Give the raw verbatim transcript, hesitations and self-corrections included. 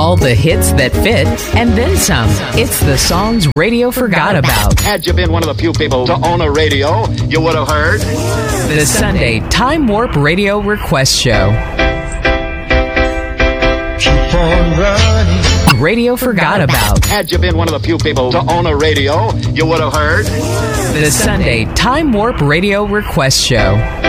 All the hits that fit, and then some. It's the songs radio forgot about. Had you been one of the few people to own a radio, you would have heard. The Sunday Time Warp Radio Request Show. Keep on running. Radio forgot about. Had you been one of the few people to own a radio, you would have heard. The Sunday Time Warp Radio Request Show.